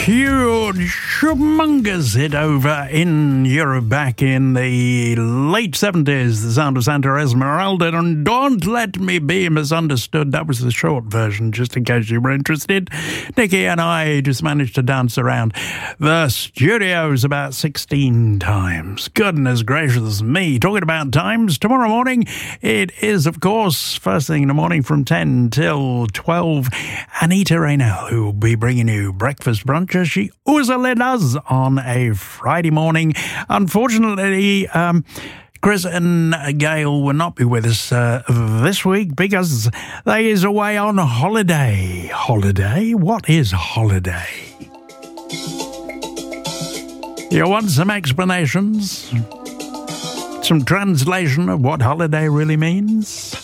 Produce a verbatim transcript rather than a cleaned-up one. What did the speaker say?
huge, humongous hit over in Europe back in the late seventies, the sound of Santa Esmeralda, and Don't Let Me Be Misunderstood. That was the short version, just in case you were interested. Nikki and I just managed to dance around the studios about sixteen times. Goodness gracious me. Talking about times, tomorrow morning, it is, of course, first thing in the morning from ten till twelve, Anita Raynell, who will be bringing you breakfast brunch as she usually does on a Friday morning. Unfortunately, um, Chris and Gail will not be with us uh, this week because they is away on holiday. Holiday? What is holiday? You want some explanations? Some translation of what holiday really means?